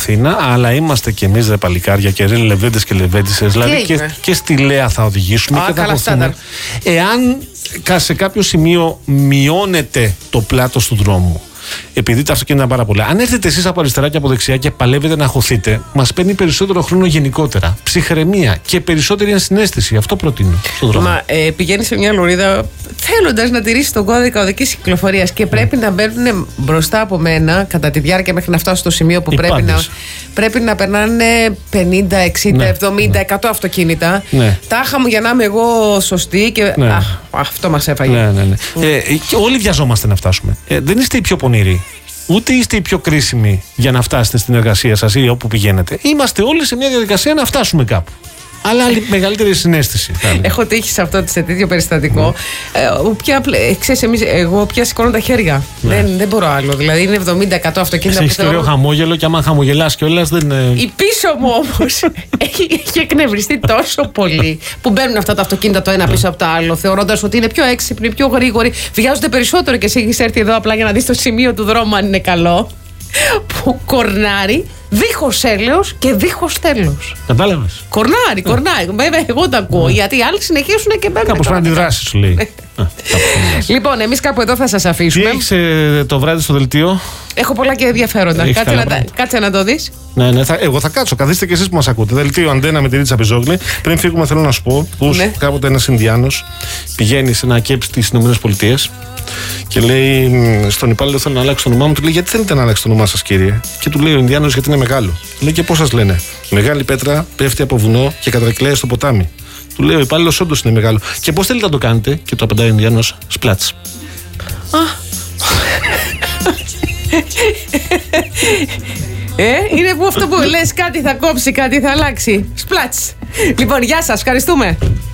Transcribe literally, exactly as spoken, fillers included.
Αθήνα, αλλά είμαστε κι εμείς ρε παλικάρια και ρε λεβέντες και λεβέντισες. Δηλαδή και, και στη Λέα θα οδηγήσουμε. Α, και θα αποθούμε. Εάν σε κάποιο σημείο μειώνεται το πλάτος του δρόμου, επειδή τα αυτοκίνητα είναι πάρα πολλά, αν έρθετε εσείς από αριστερά και από δεξιά και παλεύετε να χωθείτε, μας παίρνει περισσότερο χρόνο γενικότερα. Ψυχραιμία και περισσότερη ενσυναίσθηση. Αυτό προτείνω στον δρόμο. Μα ε, πηγαίνει σε μια λωρίδα θέλοντας να τηρήσει τον κώδικα οδικής κυκλοφορίας και πρέπει mm. να μπαίνουν μπροστά από μένα κατά τη διάρκεια μέχρι να φτάσω στο σημείο που πρέπει να, πρέπει να περνάνε πενήντα, εξήντα, ναι, εβδομήντα, εκατό αυτοκίνητα. Ναι. Τάχα μου για να είμαι εγώ σωστή και. Ναι. Α, αυτό μας έφαγε. Ναι, ναι, ναι. Mm. Ε, όλοι βιαζόμαστε να φτάσουμε. Ε, δεν είστε οι πιο πονηροί. Ούτε είστε οι πιο κρίσιμοι για να φτάσετε στην εργασία σας ή όπου πηγαίνετε. Είμαστε όλοι σε μια διαδικασία να φτάσουμε κάπου. Αλλά μεγαλύτερη συναίσθηση. Έχω τύχει σε αυτό σε τέτοιο περιστατικό. Mm. Ε, πια, ξέρεις, εμείς, εγώ πια σηκώνω τα χέρια. Mm. Δεν, δεν μπορώ άλλο. Δηλαδή είναι εβδομήντα εκατό αυτοκίνητα που θέλω. Έχει ωραίο χαμόγελο και άμα χαμογελάς κιόλας δεν. Η πίσω μου όμως έχει, έχει εκνευριστεί τόσο πολύ που μπαίνουν αυτά τα αυτοκίνητα το ένα πίσω από το άλλο, θεωρώντας ότι είναι πιο έξυπνοι, πιο γρήγοροι. Βιάζονται περισσότερο και εσύ έχεις έρθει εδώ απλά για να δεις το σημείο του δρόμου αν είναι καλό. Που κορνάρει δίχως έλεος και δίχως τέλος. Κατάλαβες. Κορνάρει, κορνάρει. Βέβαια, εγώ τα ακούω. Γιατί οι άλλοι συνεχίσουν και μπαίνουν. Κάπως πρέπει να αντιδράσεις, σου λέει. Λοιπόν, εμείς κάπου εδώ θα σας αφήσουμε. Τι έχεις ε, το βράδυ στο δελτίο? Έχω πολλά και ενδιαφέροντα. Κάτσε να, τα, κάτσε να το δεις. Ναι, ναι, θα, εγώ θα κάτσω. Καθίστε και εσείς που μας ακούτε. Δελτίο Αντένα με τη Ρίτσα Πιζόγλη. Πριν φύγουμε, θέλω να σου πω πως ναι. κάποτε ένας Ινδιάνος πηγαίνει σε ένα κέψ στις ΗΠΑ και λέει στον υπάλληλο: θέλω να αλλάξω το όνομά μου. Του λέει: γιατί θέλετε να αλλάξετε το όνομά σας, κύριε? Και του λέει ο Ινδιάνος: γιατί είναι μεγάλο. Του λέει: και πώς σας λένε? Μεγάλη πέτρα πέφτει από βουνό και κατρεκλαίει στο ποτάμι. Του λέει ο υπάλληλος: όντως είναι μεγάλο. Και πώς θέλετε να το κάνετε? Και το απαντάει ο Ινδιάνος: σπλάτς. Ε, είναι που αυτό που λες κάτι θα κόψει, κάτι θα αλλάξει. Σπλάτς. Λοιπόν, γεια σας, ευχαριστούμε.